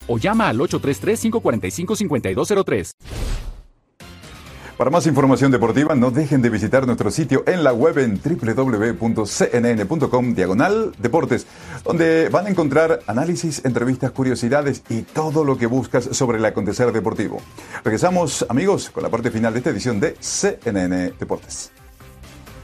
o llama al 833-545-5203. Para más información deportiva, no dejen de visitar nuestro sitio en la web en www.cnn.com/deportes, donde van a encontrar análisis, entrevistas, curiosidades y todo lo que buscas sobre el acontecer deportivo. Regresamos, amigos, con la parte final de esta edición de CNN Deportes.